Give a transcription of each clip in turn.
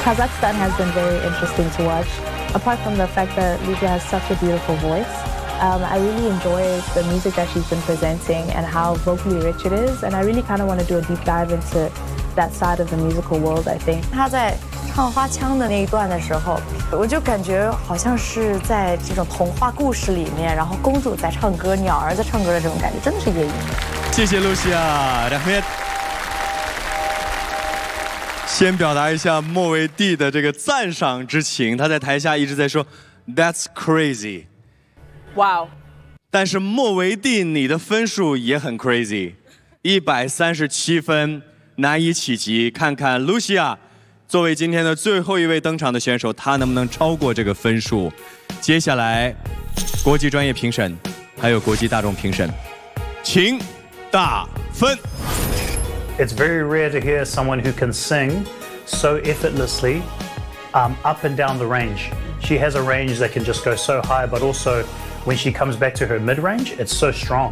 Kazakhstan has been very interesting to watch. Apart from the fact that Lucia has such a beautiful voice, I really enjoy the music that she's been presenting and how vocally rich it is. And I really kind of want to do a deep dive into that side of the musical world, I think. 她在唱花腔的那一段的时候，我就感觉好像是在这种童话故事里面，然后公主在唱歌，鸟儿在唱歌的这种感觉，真的是夜莺。 谢谢露西亚，先表达一下莫维蒂的这个赞赏之情，他在台下一直在说 "That's crazy"， 哇！ 但是莫维蒂你的分数也很 crazy，137分，难以企及。看看露西亚作为今天的最后一位登场的选手，她能不能超过这个分数？接下来，国际专业评审还有国际大众评审，请打分。 It's very rare to hear someone who can sing so effortlessly up and down the range. She has a range that can just go so high, but also when she comes back to her mid-range, it's so strong.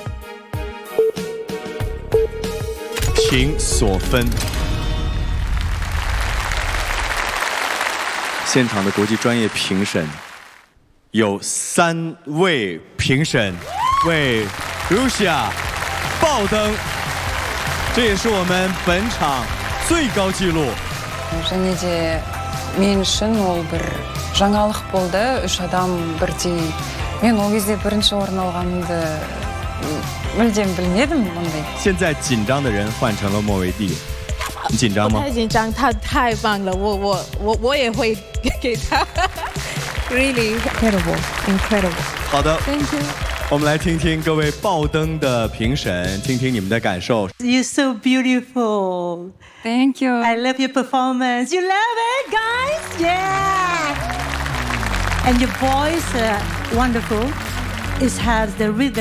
请锁分。现场的国际专业评审有3位评审为 Russia 爆灯。 这也是我们本场最高纪录。 және де мен үшін ол бір жаңалық болды. 3 адам бірдей. Мен ол кезде бірінші орын алғанымды мүлдем білмедім мұндай. 现在紧张的人换成了莫维蒂，你紧张吗？ 太紧张，他太棒了，我也会给他。Really incredible. 好的 Thank you. 我们来听听各位爆灯的评审，听听你们的感受。 You're so beautiful. Thank you. I love your performance. You love it, guys? Yeah. And your voice, wonderful. It has the rhythm.